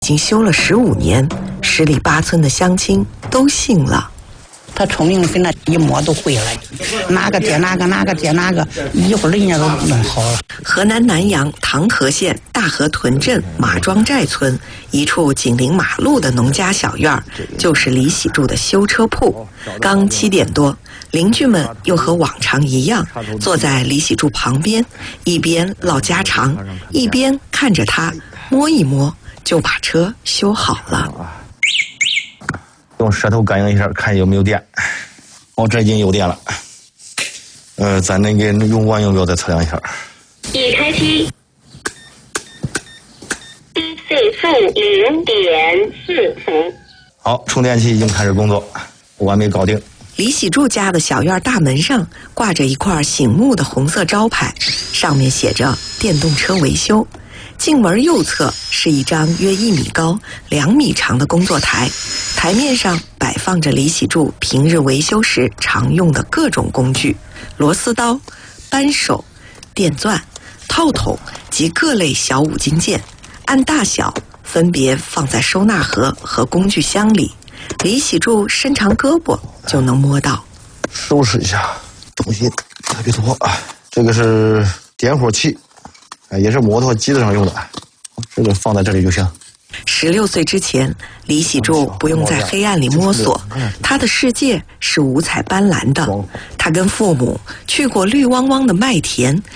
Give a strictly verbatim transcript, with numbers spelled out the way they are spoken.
已经修了十五年，十里八村的乡亲都信了。 他聪明跟那一摸都会了，哪个接哪个，哪个接哪个，一会儿人家都弄好了。 河南南阳唐河县大河屯镇马庄寨村一处紧邻马路的农家小院，就是李喜柱的修车铺。刚七点多，邻居们又和往常一样，坐在李喜柱旁边，一边唠家常，一边看着他摸一摸，就把车修好了。 用舌头感应一下，看有没有电。哦，这已经有电了。呃，咱那个用万用表再测量一下。 已开机。一四负零点四伏。 好，充电器已经开始工作，完美搞定。 李喜柱家的小院大门上挂着一块醒目的红色招牌，上面写着“电动车维修”。进门右侧是一张约一米高、两米长的工作台，台面上摆放着李喜柱平日维修时常用的各种工具：螺丝刀、扳手、电钻、套筒及各类小五金件，按大小分别放在收纳盒和工具箱里。李喜柱伸长胳膊就能摸到。 收拾一下，东西特别多。这个是点火器。也是摩托机子上用的，这个放在这里就行。 十六岁之前，李喜柱不用在黑暗里摸索，他的世界是五彩斑斓的。他跟父母去过绿汪汪的麦田，